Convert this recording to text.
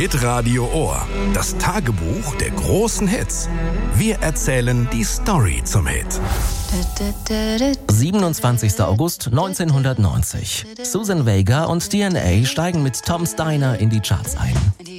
Hitradio Ohr. Das Tagebuch der großen Hits. Wir erzählen die Story zum Hit. 27. August 1990. Susan Vega und DNA steigen mit Tom Steiner in die Charts ein.